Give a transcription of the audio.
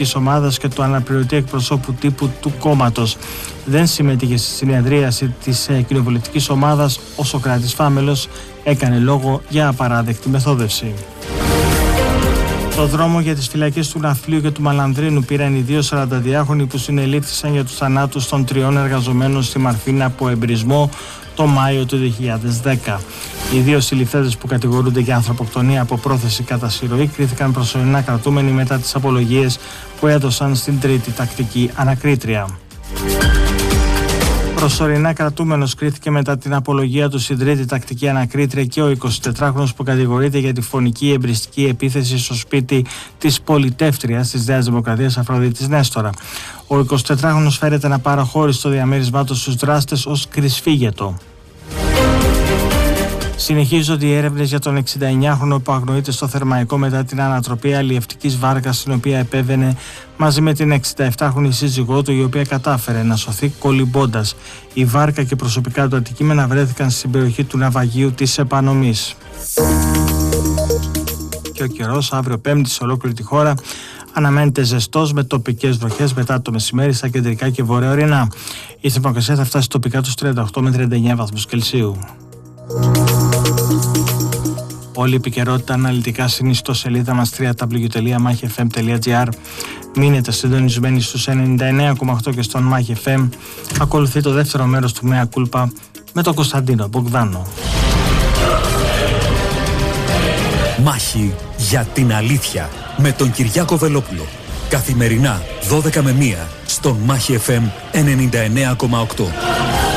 ομάδας και του αναπληρωτή εκπροσώπου τύπου του κόμματος. Δεν συμμετείχε στη συνεδρίαση της κοινοβουλευτικής ομάδας. Ο Σωκράτης Φάμελος έκανε λόγο για απαράδεκτη μεθόδευση. Το δρόμο για τις φυλακές του Ναυπλίου και του Μαλανδρίνου πήραν οι δύο 42χρονοι που συνελήφθησαν για τους θανάτους των 3 εργαζομένων στη Μαρφίνα από εμπρισμό το Μάιο του 2010. Οι δύο συλληφθέντες που κατηγορούνται για ανθρωποκτονία από πρόθεση κατά συρροή κρίθηκαν προσωρινά κρατούμενοι μετά τις απολογίες που έδωσαν στην τρίτη τακτική ανακρίτρια. Προσωρινά κρατούμενος κρίθηκε μετά την απολογία του στην τρίτη τακτική ανακρίτρια και ο 24χρονος που κατηγορείται για τη φωνική εμπριστική επίθεση στο σπίτι της πολιτεύτριας της Νέας Δημοκρατίας Αφροδίτης Νέστορα. Ο 24χρονος φέρεται να παραχώρησε το διαμέρισμά του στους δράστες ως κρυσφύγετο. Συνεχίζονται οι έρευνες για τον 69χρονο που αγνοείται στο Θερμαϊκό μετά την ανατροπή αλλιευτικής βάρκας στην οποία επέβαινε μαζί με την 67χρονη σύζυγό του, η οποία κατάφερε να σωθεί κολυμπώντας. Η βάρκα και προσωπικά του αντικείμενα βρέθηκαν στην περιοχή του ναυαγίου της Επανομής. Και ο καιρός αύριο Πέμπτη σε ολόκληρη τη χώρα αναμένεται ζεστός με τοπικές βροχές μετά το μεσημέρι στα κεντρικά και βορειοορεινά. Η θερμοκρασία θα φτάσει τοπικά τους 38 με 39 βαθμούς Κελσίου. Όλη η επικαιρότητα αναλυτικά στην ιστοσελίδα μας www.machfm.gr. Μείνετε συντονισμένοι στους 99,8 και στον Μάχη FM. Ακολουθεί το δεύτερο μέρος του Μέα Κούλπα με τον Κωνσταντίνο Μπογδάνο. Μάχη για την αλήθεια με τον Κυριάκο Βελόπουλο. Καθημερινά 12 με 1 στον Μάχη FM 99,8.